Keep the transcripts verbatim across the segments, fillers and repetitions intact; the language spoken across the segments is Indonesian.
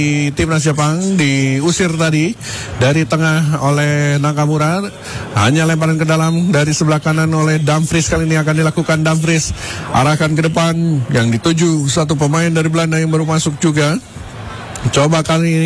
Timnas Jepang diusir tadi dari tengah oleh Nakamura, hanya lemparan ke dalam dari sebelah kanan oleh Dumfries. Kali ini akan dilakukan Dumfries, arahkan ke depan yang dituju satu pemain dari Belanda yang baru masuk juga. Coba kali ini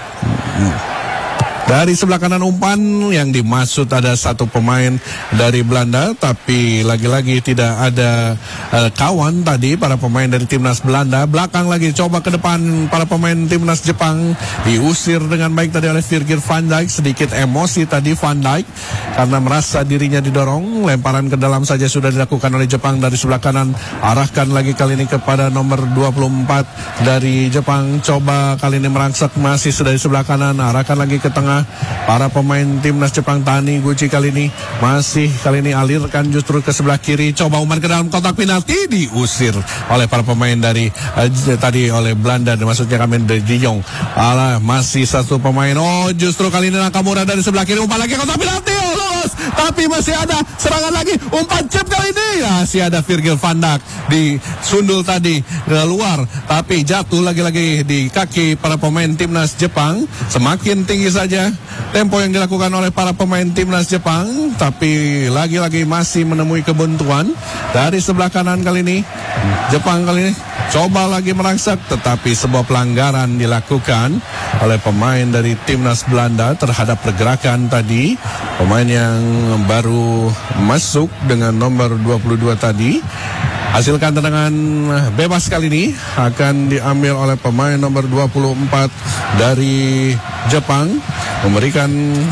dari sebelah kanan umpan yang dimaksud ada satu pemain dari Belanda, tapi lagi-lagi tidak ada uh, kawan tadi para pemain dari timnas Belanda. Belakang lagi coba ke depan para pemain timnas Jepang, diusir dengan baik tadi oleh Virgil van Dijk. Sedikit emosi tadi Van Dijk karena merasa dirinya didorong. Lemparan ke dalam saja sudah dilakukan oleh Jepang dari sebelah kanan. Arahkan lagi kali ini kepada nomor dua puluh empat dari Jepang. Coba kali ini merangsak masih dari sebelah kanan. Arahkan lagi ke tengah. Para pemain timnas Jepang, Taniguchi kali ini masih kali ini alirkan justru ke sebelah kiri. Coba umpan ke dalam kotak penalti, diusir oleh para pemain dari uh, tadi oleh Belanda, maksudnya kami dari De Jong. Alah, masih satu pemain. Oh, justru kali ini Nakamura dari sebelah kiri, umpan lagi kotak penalti. Oh, lolos. Tapi masih ada serangan lagi. Umpan chip kali ini masih ada Virgil van Dijk disundul tadi ke luar, tapi jatuh lagi-lagi di kaki para pemain timnas Jepang. Semakin tinggi saja tempo yang dilakukan oleh para pemain timnas Jepang, tapi lagi-lagi masih menemui kebuntuan dari sebelah kanan. Kali ini Jepang kali ini coba lagi merangsak, tetapi sebuah pelanggaran dilakukan oleh pemain dari timnas Belanda terhadap pergerakan tadi pemain yang baru masuk dengan nomor dua puluh dua tadi. Hasilkan tendangan bebas kali ini akan diambil oleh pemain nomor dua puluh empat dari Jepang, memberikan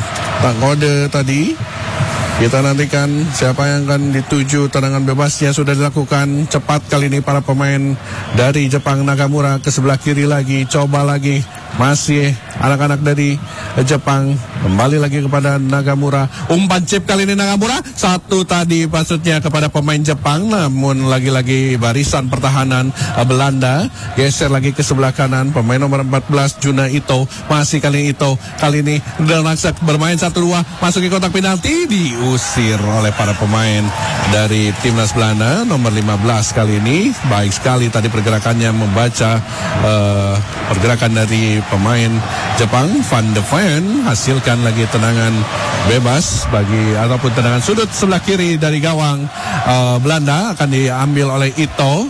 kode tadi. Kita nantikan siapa yang akan dituju. Tendangan bebasnya sudah dilakukan cepat kali ini para pemain dari Jepang. Nakamura ke sebelah kiri lagi, coba lagi, masih anak-anak dari Jepang, kembali lagi kepada Nakamura. Umpan chip kali ini Nakamura, satu tadi maksudnya kepada pemain Jepang, namun lagi-lagi barisan pertahanan Belanda geser lagi ke sebelah kanan. Pemain nomor empat belas Juna Ito, masih kali ini Ito, kali ini Delnaksak bermain satu dua, masuk ke kotak penalti, diusir oleh para pemain dari timnas Belanda. Nomor lima belas kali ini baik sekali tadi pergerakannya, membaca uh, pergerakan dari pemain Jepang. Van de Ven hasilkan lagi tendangan bebas bagi ataupun tendangan sudut sebelah kiri dari gawang uh, Belanda, akan diambil oleh Ito.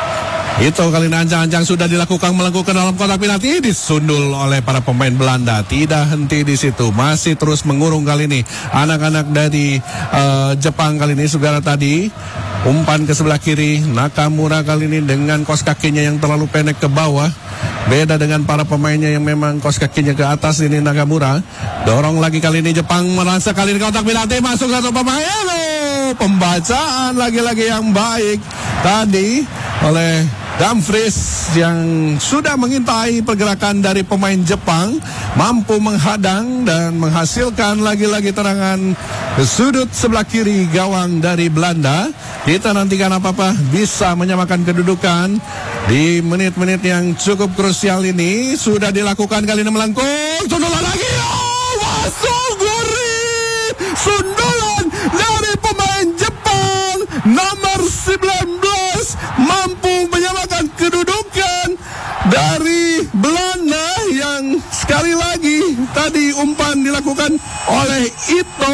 Ito kali ini ancang-ancang sudah dilakukan melengkung ke dalam kotak penalti, disundul oleh para pemain Belanda. Tidak henti di situ, masih terus mengurung kali ini anak-anak dari uh, Jepang. Kali ini saudara tadi umpan ke sebelah kiri, Nakamura kali ini dengan kos kakinya yang terlalu pendek ke bawah. Beda dengan para pemainnya yang memang kos kakinya ke atas. Ini Nakamura dorong lagi kali ini Jepang, merasa kali ini kotak penalti, masuk satu pemain. Oh, pembacaan lagi-lagi yang baik tadi oleh Dumfries yang sudah mengintai pergerakan dari pemain Jepang, mampu menghadang dan menghasilkan lagi-lagi tendangan ke sudut sebelah kiri gawang dari Belanda. Kita nantikan apa-apa bisa menyamakan kedudukan di menit-menit yang cukup krusial ini. Sudah dilakukan kali ini melengkung, sundulan lagi, oh, masuk gurih, sundulan dari pemain Jepang nomor sembilan belas, mampu menyamakan kedudukan dari Belanda yang sekali lagi tadi umpan dilakukan oleh Ito.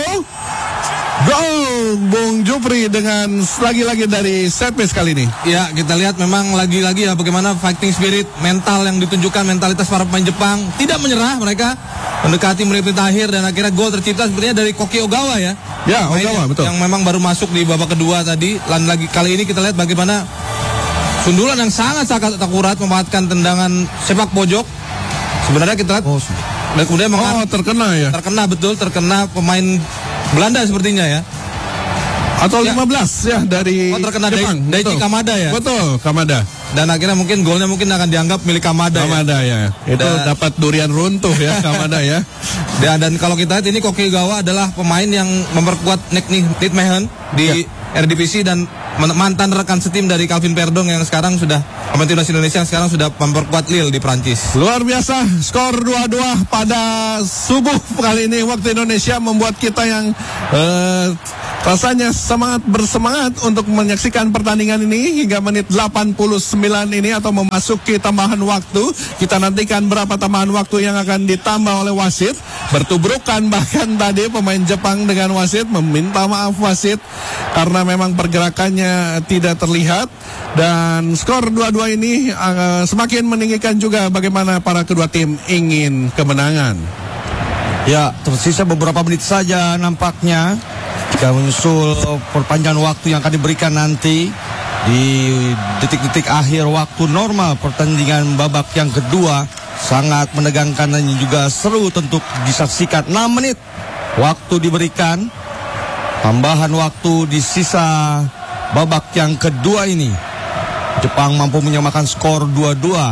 Gol Bung Jupri dengan lagi-lagi dari set piece kali ini. Ya, kita lihat memang lagi-lagi ya bagaimana fighting spirit, mental yang ditunjukkan, mentalitas para pemain Jepang. Tidak menyerah mereka, mendekati menit-menit akhir, dan akhirnya gol tercipta sebenarnya dari Koki Ogawa ya. Ya, Ogawa, betul. Yang memang baru masuk di babak kedua tadi. Dan lagi kali ini kita lihat bagaimana sundulan yang sangat-sangat akurat, memanfaatkan tendangan sepak pojok. Sebenarnya kita lihat oh, dan kemudian oh, terkena ya. Terkena betul, terkena pemain Belanda sepertinya ya. Atau ya. lima belas ya dari oh, terkena Jepang. Daichi Kamada ya. Betul, Kamada. Dan akhirnya mungkin golnya mungkin akan dianggap milik Kamada. Kamada ya. ya. Itu dan, dapat durian runtuh ya Kamada ya. Dan, dan kalau kita lihat ini Koki Ogawa adalah pemain yang memperkuat Nick Nijmegen di ya. R D P C dan mantan rekan setim dari Calvin Perdong yang sekarang sudah pemain timnas Indonesia yang sekarang sudah memperkuat Lille di Prancis. Luar biasa, skor dua dua pada subuh kali ini waktu Indonesia membuat kita yang uh, Rasanya semangat bersemangat untuk menyaksikan pertandingan ini hingga menit delapan puluh sembilan ini atau memasuki tambahan waktu. Kita nantikan berapa tambahan waktu yang akan ditambah oleh wasit. Bertubrukan bahkan tadi pemain Jepang dengan wasit, meminta maaf wasit karena memang pergerakannya tidak terlihat. Dan skor dua-dua ini uh, semakin meninggikan juga bagaimana para kedua tim ingin kemenangan. Ya, tersisa beberapa menit saja nampaknya jika menyusul perpanjangan waktu yang akan diberikan nanti di detik-detik akhir waktu normal pertandingan babak yang kedua. Sangat menegangkan dan juga seru untuk disaksikan. enam menit waktu diberikan, tambahan waktu di sisa babak yang kedua ini. Jepang mampu menyamakan skor dua-dua.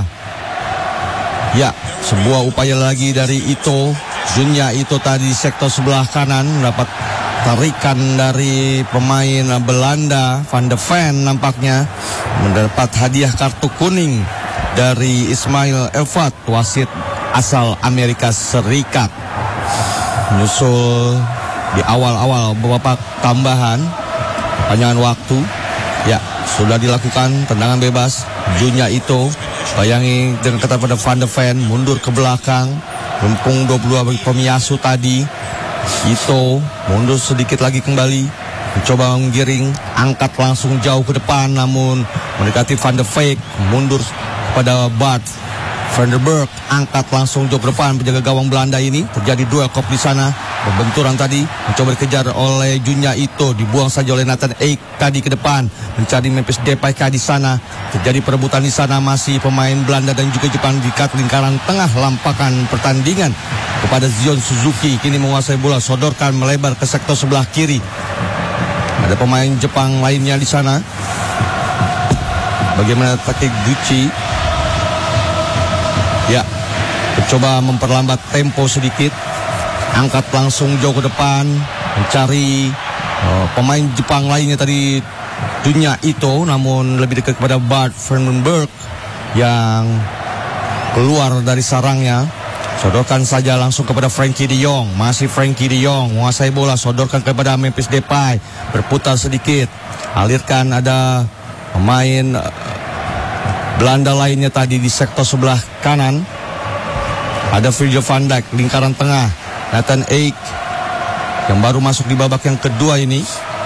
Ya, sebuah upaya lagi dari Ito, Junya Ito tadi di sektor sebelah kanan mendapat tarikan dari pemain Belanda, Van de Ven nampaknya mendapat hadiah kartu kuning dari Ismail Elvat, wasit asal Amerika Serikat. Menyusul di awal-awal babak tambahan panjangan waktu, ya sudah dilakukan tendangan bebas. Junya Ito, bayangi dengan kata pada Van de Ven mundur ke belakang, lempung dua puluh dua bagi Tomiyasu tadi. Ito mundur sedikit lagi kembali, mencoba menggiring, angkat langsung jauh ke depan, namun mendekati Van de Beek, mundur pada Bart Vandenberg, angkat langsung jauh ke depan. Penjaga gawang Belanda ini terjadi duel kop di sana, berbenturan tadi, mencoba dikejar oleh Junya Ito, dibuang saja oleh Nathan Eik tadi ke depan, mencari Memphis Depay di sana. Terjadi perebutan di sana, masih pemain Belanda dan juga Jepang di kat lingkaran tengah lampakan pertandingan kepada Zion Suzuki. Kini menguasai bola, sodorkan melebar ke sektor sebelah kiri. Ada pemain Jepang lainnya di sana. Bagaimana Takiguchi? Ya, mencoba memperlambat tempo sedikit, angkat langsung jauh ke depan, mencari uh, pemain Jepang lainnya tadi, Junya Ito, namun lebih dekat kepada Bart Vandenberg yang keluar dari sarangnya. Sodorkan saja langsung kepada Frankie de Jong. Masih Frankie de Jong menguasai bola, sodorkan kepada Memphis Depay, berputar sedikit, alirkan. Ada pemain uh, Belanda lainnya tadi di sektor sebelah kanan. Ada Virgil van Dijk, lingkaran tengah, Nathan Eik yang baru masuk di babak yang kedua ini.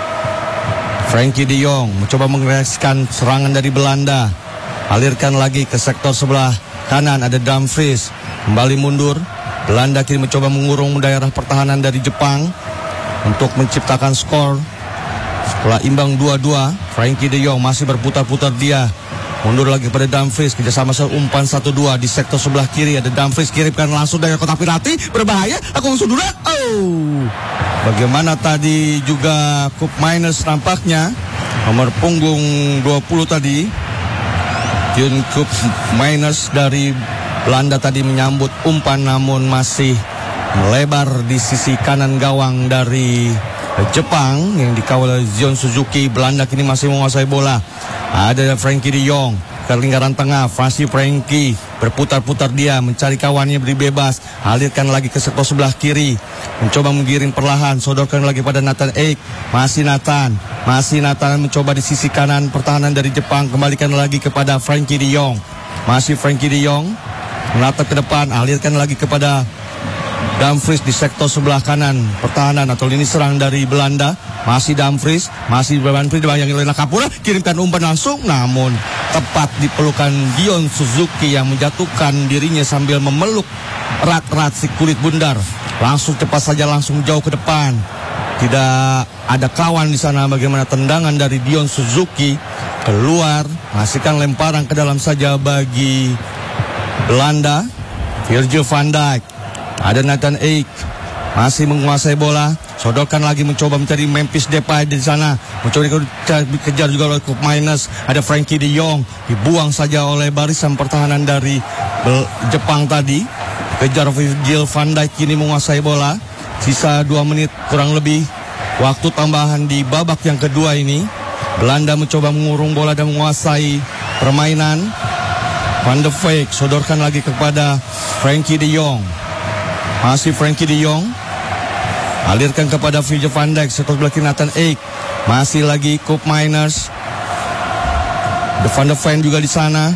Frankie de Jong mencoba mengereskan serangan dari Belanda, alirkan lagi ke sektor sebelah kanan. Ada Dumfries kembali mundur. Belanda kini mencoba mengurung daerah pertahanan dari Jepang untuk menciptakan skor. Setelah imbang dua-dua, Frankie de Jong masih berputar-putar dia, mundur lagi pada Dumfries, kerjasama umpan satu dua di sektor sebelah kiri. Ada Dumfries, kirimkan langsung dari kotak penalti, berbahaya, aku langsung dulu. Oh, bagaimana tadi juga Cup Miners nampaknya, nomor punggung dua puluh tadi, Jun Cup Miners dari Belanda tadi menyambut umpan, namun masih melebar di sisi kanan gawang dari Jepang yang dikawal oleh Zion Suzuki. Belanda kini masih menguasai bola. Ada Frankie de Jong ke lingkaran tengah, masih Frankie berputar-putar dia, mencari kawannya, beri bebas, alirkan lagi ke sektor sebelah kiri, mencoba menggiring perlahan, sodorkan lagi pada Nathan Eik. Masih Nathan, masih Nathan mencoba di sisi kanan pertahanan dari Jepang, kembalikan lagi kepada Frankie de Jong. Masih Frankie de Jong menatap ke depan, alirkan lagi kepada Dumfries di sektor sebelah kanan pertahanan atau lini serang dari Belanda. Masih Dumfries, masih Dumfries yang oleh Nakapura, kirimkan umpan langsung, namun tepat di pelukan Dion Suzuki yang menjatuhkan dirinya sambil memeluk erat-erat si kulit bundar. Langsung cepat saja, langsung jauh ke depan. Tidak ada kawan di sana. Bagaimana tendangan dari Dion Suzuki keluar, menghasilkan lemparan ke dalam saja bagi Belanda. Virgil van Dijk, ada Nathan Eik, masih menguasai bola, sodorkan lagi, mencoba mencari Memphis Depay di sana, mencoba dikejar juga oleh Cup Miners. Ada Frankie de Jong, dibuang saja oleh barisan pertahanan dari Jepang tadi. Kejar Virgil van Dijk, kini menguasai bola. Sisa dua menit kurang lebih waktu tambahan di babak yang kedua ini. Belanda mencoba mengurung bola dan menguasai permainan. Van de Beek sodorkan lagi kepada Frankie de Jong. Masih Frankie de Jong Alirkan kepada Virgil van Dijk. Sektor sebelah kiri Nathan Ake. Masih lagi Koop Meiners. De Van de Ven juga di sana.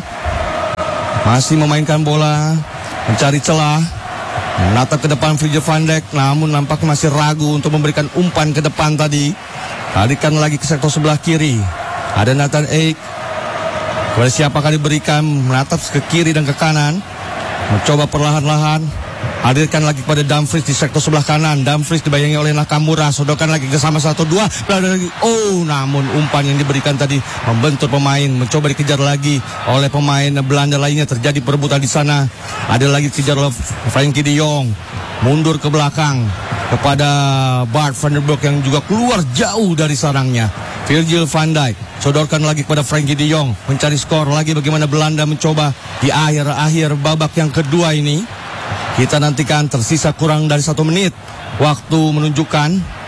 Masih memainkan bola. Mencari celah. Menatap ke depan Virgil van Dijk. Namun nampaknya masih ragu untuk memberikan umpan ke depan tadi. Alirkan lagi ke sektor sebelah kiri. Ada Nathan Ake. Kepada siapakah diberikan? Menatap ke kiri dan ke kanan. Mencoba perlahan-lahan. Hadirkan lagi kepada Dumfries di sektor sebelah kanan. Dumfries dibayangi oleh Nakamura. Sodorkan lagi ke sama satu dua. Oh, namun umpan yang diberikan tadi membentur pemain. Mencoba dikejar lagi oleh pemain Belanda lainnya. Terjadi perebutan di sana. Ada lagi dikejar oleh Frenkie de Jong. Mundur ke belakang kepada Bart van der Broek yang juga keluar jauh dari sarangnya. Virgil van Dijk sodorkan lagi kepada Frenkie de Jong. Mencari skor lagi bagaimana Belanda mencoba di akhir-akhir babak yang kedua ini. Kita nantikan tersisa kurang dari satu menit. Waktu menunjukkan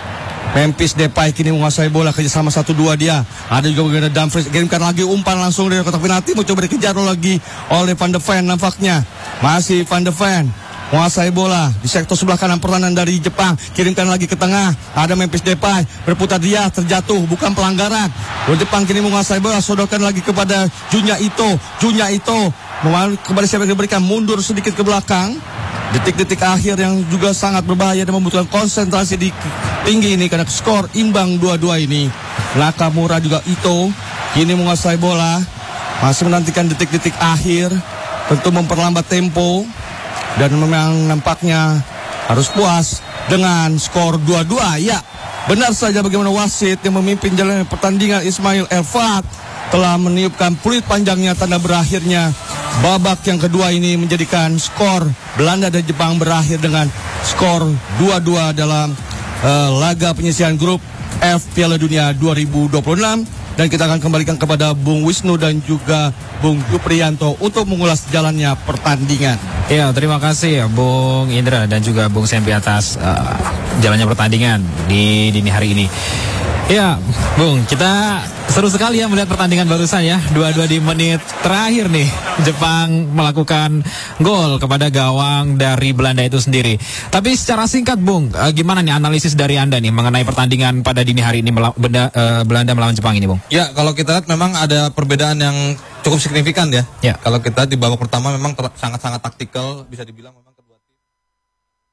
Memphis Depay kini menguasai bola kerjasama satu dua dia. Ada juga bagaimana Dumfries kirimkan lagi umpan langsung dari kotak penalti. Mencoba dikejar lagi oleh Van de Ven nampaknya. Masih Van de Ven menguasai bola di sektor sebelah kanan pertahanan dari Jepang. Kirimkan lagi ke tengah. Ada Memphis Depay berputar dia terjatuh bukan pelanggaran. Jepang kini menguasai bola. Sodorkan lagi kepada Junya Ito. Junya Ito kembali siapa yang diberikan mundur sedikit ke belakang. Detik-detik akhir yang juga sangat berbahaya dan membutuhkan konsentrasi di tinggi ini karena skor imbang dua dua ini. Nakamura juga Ito kini menguasai bola. Masih menantikan detik-detik akhir. Tentu memperlambat tempo. Dan memang nampaknya harus puas dengan skor dua dua. Ya, benar saja bagaimana wasit yang memimpin jalannya pertandingan Ismail Elfat telah meniupkan peluit panjangnya tanda berakhirnya babak yang kedua ini, menjadikan skor Belanda dan Jepang berakhir dengan skor dua dua dalam uh, laga penyisihan grup F Piala Dunia dua ribu dua puluh enam. Dan kita akan kembalikan kepada Bung Wisnu dan juga Bung Yuprianto untuk mengulas jalannya pertandingan. Ya, terima kasih Bung Indra dan juga Bung Sempi atas uh, jalannya pertandingan di dini hari ini. Ya, Bung, kita seru sekali ya melihat pertandingan barusan ya. dua-dua di menit terakhir nih. Jepang melakukan gol kepada gawang dari Belanda itu sendiri. Tapi secara singkat, Bung, uh, gimana nih analisis dari Anda nih mengenai pertandingan pada dini hari ini mela- benda, uh, Belanda melawan Jepang ini, Bung? Ya, kalau kita lihat memang ada perbedaan yang cukup signifikan ya. Ya. Kalau kita di babak pertama memang ter- sangat-sangat taktikal, bisa dibilang memang